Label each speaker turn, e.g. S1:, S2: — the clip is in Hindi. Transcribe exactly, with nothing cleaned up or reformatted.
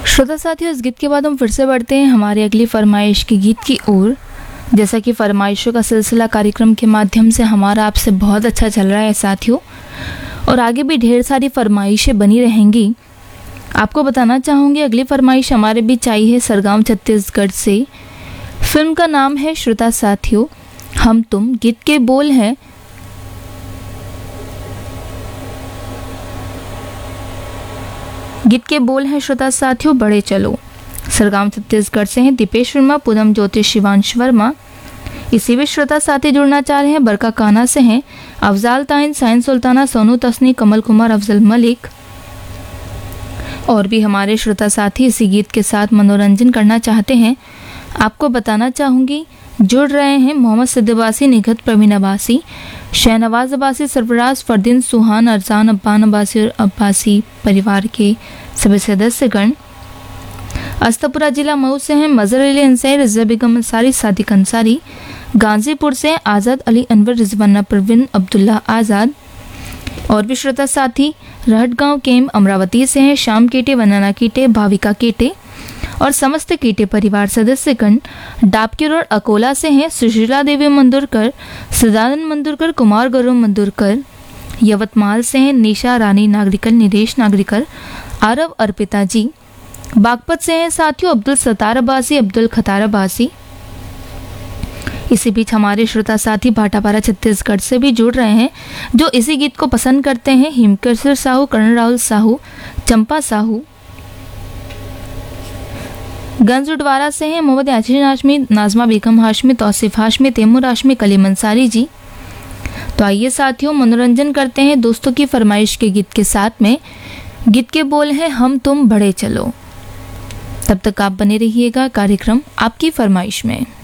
S1: श्रोता साथियों, इस गीत के बाद हम फिर से बढ़ते हैं हमारी अगली फरमाइश के गीत की ओर। जैसा कि फरमाइशों का सिलसिला कार्यक्रम के माध्यम से हमारा आपसे बहुत अच्छा चल रहा है साथियों, और आगे भी ढेर सारी फरमाइशें बनी रहेंगी। आपको बताना चाहूँगी अगली फरमाइश हमारे बीच आई है सरगांव छत्तीसगढ़ से। फिल्म का नाम है श्रोता साथियों हम तुम। गीत के बोल हैं गीत के बोल हैं श्रोता साथियों बड़े चलो। सरगांव छत्तीसगढ़ से हैं दीपेश वर्मा, पूनम ज्योति, शिवांश वर्मा। इसी भी श्रोता साथी जुड़ना चाह रहे हैं बरका काना से हैं अफजाल ताइन, साइन सुल्ताना, सोनू तस्नी, कमल कुमार, अफजल मलिक। और भी हमारे श्रोता साथी इसी गीत के साथ मनोरंजन करना चाहते हैं। आपको बताना चाहूँगी जुड़ रहे हैं मोहम्मद सिद्दीबासी, निघत प्रवीण अब्बासी, शहनवाज अब्बासी, सरफराज, फरदीन, सुहान, अरजान, अब्बान अब्बासी और अब्बासी परिवार के सभी सदस्यगण। अस्तपुरा जिला मऊ से हैं मजर अली अंसारी, रज़ा बेगम अंसारी, सादिक अंसारी। गाजीपुर से आज़ाद अली अनवर, रिजवाना परवीन, अब्दुल्ला आज़ाद। और भी श्रोता साथी रहटगांव केम अमरावती से हैं श्याम केटे, वंदना केटे, भाविका केटे और समस्त कीटे परिवार सदस्यगण। डाबकीर और अकोला से हैं सुशीला देवी मंदुरकर, सदानंद मंदुरकर, कुमार गौरव मंदुरकर। यवतमाल से हैं निशा रानी नागरिकल, निदेश नागरिकर, आरव अर्पिता जी। बागपत से हैं साथियों अब्दुल सतार अब्बासी, अब्दुल खतार अब्बासी। इसी बीच हमारे श्रोता साथी भाटापारा छत्तीसगढ़ से भी जुड़ रहे हैं जो इसी गीत को पसंद करते हैं। हिमकेश्वर साहू, कर्ण राहुल साहू, चंपा साहू। गंजुडवारा से हैं मोहम्मद यासीन हाशमी, नाजमा बेगम हाशमी, तौसीफ हाशमी, तैमूर हाशमी, कलीम अंसारी जी। तो आइए साथियों मनोरंजन करते हैं दोस्तों की फरमाइश के गीत के साथ में। गीत के बोल हैं हम तुम बढ़े चलो। तब तक आप बने रहिएगा कार्यक्रम आपकी फरमाइश में।